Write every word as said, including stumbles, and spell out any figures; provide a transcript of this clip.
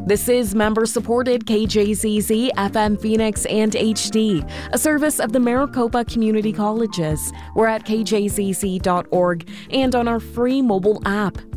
This is member-supported K J Z Z F M Phoenix and H D, a service of the Maricopa Community Colleges. We're at k j z z dot org and on our free mobile app.